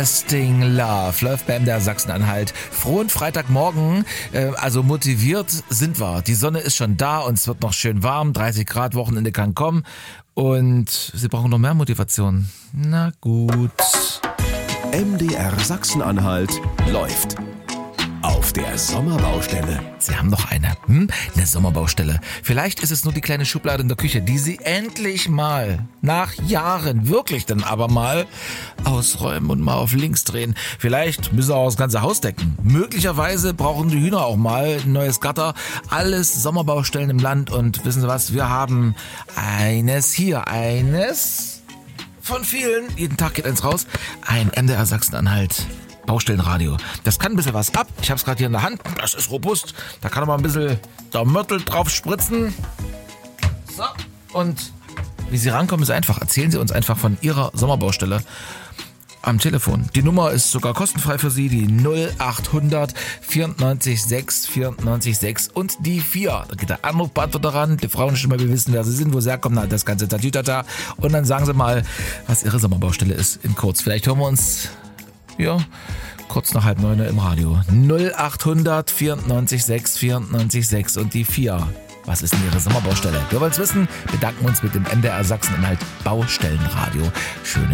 Everlasting Love läuft bei MDR Sachsen-Anhalt. Frohen Freitagmorgen, also motiviert sind wir. Die Sonne ist schon da und es wird noch schön warm. 30 Grad, Wochenende kann kommen. Und Sie brauchen noch mehr Motivation. Na gut. MDR Sachsen-Anhalt läuft. Auf der Sommerbaustelle. Sie haben noch eine Sommerbaustelle. Vielleicht ist es nur die kleine Schublade in der Küche, die Sie endlich mal, nach Jahren, wirklich dann aber mal ausräumen und mal auf links drehen. Vielleicht müssen Sie auch das ganze Haus decken. Möglicherweise brauchen die Hühner auch mal ein neues Gatter. Alles Sommerbaustellen im Land. Und wissen Sie was, wir haben eines von vielen. Jeden Tag geht eins raus. Ein MDR Sachsen-Anhalt Baustellenradio. Das kann ein bisschen was ab. Ich habe es gerade hier in der Hand. Das ist robust. Da kann man ein bisschen der Mörtel drauf spritzen. So. Und wie Sie rankommen, ist einfach. Erzählen Sie uns einfach von Ihrer Sommerbaustelle am Telefon. Die Nummer ist sogar kostenfrei für Sie. Die 0800 94 6 94 6 und die 4. Da geht der Anrufbeantworter ran. Die Frauenstimme, wir wissen, wer Sie sind, wo Sie herkommen. Das ganze Tatütata. Und dann sagen Sie mal, was Ihre Sommerbaustelle ist in kurz. Vielleicht hören wir uns kurz nach 8:30 im Radio. 0800 94 6 94 6 und die 4. Was ist denn Ihre Sommerbaustelle? Wir wollen es wissen. Bedanken uns mit dem MDR Sachsen-Anhalt Baustellenradio. Schöne